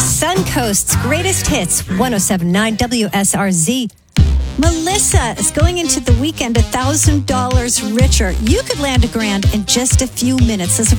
Suncoast's greatest hits, 107.9 WSRZ. Melissa is going into the weekend $1,000 richer. You could land $1,000 in just a few minutes. Listen